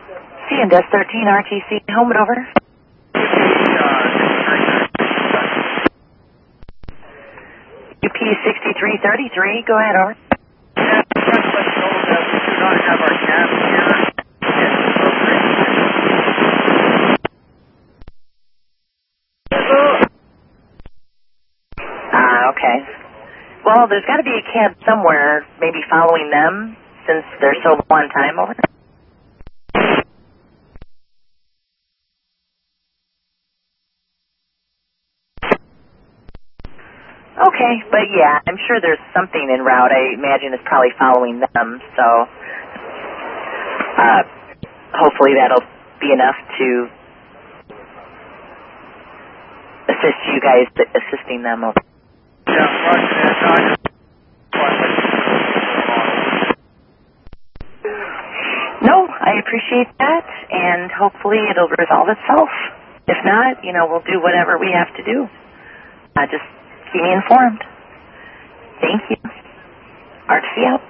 CNDS 13 RTC, home and over. UP 6333, go ahead, over. Yeah, just let us know that we do not have our gas here. Okay. Well, there's got to be a cab somewhere, maybe following them, since they're so low on time, over. Okay, but yeah, I'm sure there's something en route. I imagine it's probably following them, so hopefully that'll be enough to assist you guys assisting them. Over. No, I appreciate that, and hopefully it'll resolve itself. If not, we'll do whatever we have to do. Just keep me informed. Thank you. RTC out.